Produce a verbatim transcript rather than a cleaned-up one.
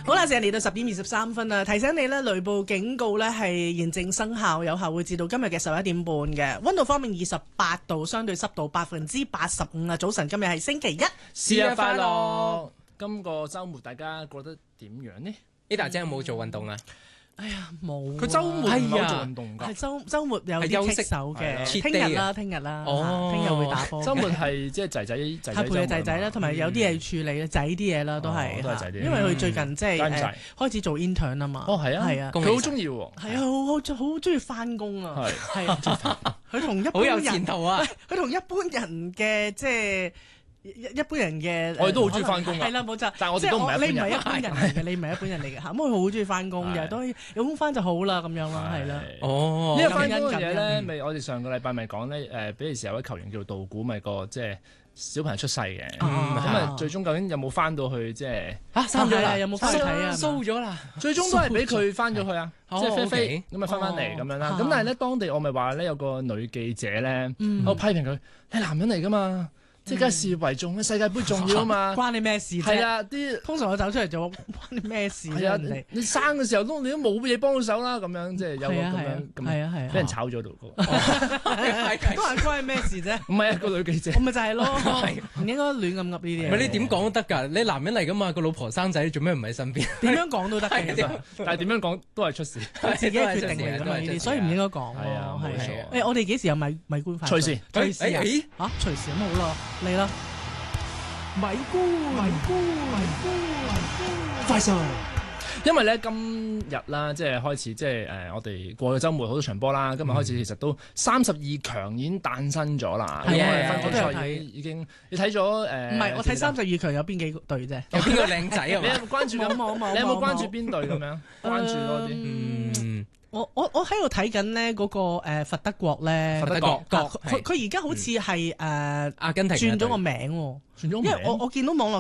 好啦，成日嚟到十點二十三分啦，提醒你咧，雷暴警告咧係現正生效，有效會至到今日嘅十一點半嘅。溫度方面二十八度，相對濕度百分之八十五啊。早晨，今日係星期一， 節日快樂！今個週末大家過得點樣呢？ 呢大姐有冇做運動啊？ 哎呀，冇、啊。 佢週末唔係做運動㗎， 係週週末有啲棘手嘅。聽日啦，聽日啦， 哦， 聽日會打波。 週末係即係仔仔仔仔係陪仔仔啦，同埋有啲嘢處理仔啲嘢啦，都係。 都係仔啲。 因為佢最近即係誒開始做 intern 啊嘛。 哦，係啊， 係啊， 佢好中意喎。 係啊，好好好中意翻工啊。係係啊，佢同一般人好有前途啊！ 佢同一般人嘅即係。一一般人嘅， 我哋都好中意翻工啊！ 係啦，冇錯。 但係我哋都唔係你唔係一般人嚟嘅，你唔係一般人嚟嘅嚇。咁佢好中意翻工嘅，都有工翻就好啦，咁樣咯，係啦。 哦， 呢個翻工嘅嘢咧，咪我哋上個禮拜咪講咧，誒，比利時有位球員叫做道古，咪個即係小朋友出世嘅，咁啊，最終究竟有冇翻到去即係嚇生咗啦？ 有冇翻去睇啊？ 蘇咗啦， 最終都係俾佢翻咗去啊！即係飛飛咁啊，翻翻嚟咁樣啦。咁但係咧，當地我咪話咧有個女記者咧，我批評佢：你係男人嚟㗎嘛？即係梗係事業為重，世界盃重要啊嘛， 關你咩事啫？ 係啊，啲通常我走出嚟做關你咩事啫？ 啊，你你生嘅時候都你都冇嘢幫到手啦，咁樣即係有個咁樣咁， 係啊係啊， 俾人炒咗度個， 都係關你咩事啫？ 唔係啊，個女記者， 我咪就係咯，唔應該亂咁噏呢啲嘢。 唔係你點講都得㗎，你男人嚟㗎嘛，個老婆生仔做咩唔喺身邊？ 點樣講都得嘅，其實， 但係點樣講都係出事， 自己決定嚟㗎嘛呢啲，所以唔應該講。 係啊，冇錯。 誒，我哋幾時有米米官飯？ 隨時， 隨時啊！嚇，隨時咁好咯，嚟啦！米官，米官，米官，快上！ 因為咧今日啦，即係開始，即係誒，我哋過咗週末好多場波啦。今日開始其實都三十二強已經誕生咗啦。 係啊， 分組賽已經你睇咗誒？唔係，我睇三十二強有邊幾隊啫？ 有邊個靚仔啊？ 你有冇關注？ 冇冇你有冇關注邊隊咁樣？關注多啲。 嗯。 我我我喺度睇緊咧嗰個誒佛德國咧， 佛德國佢佢而家好似係誒阿根廷轉咗個名喎， 轉咗名， 因為我我見到網絡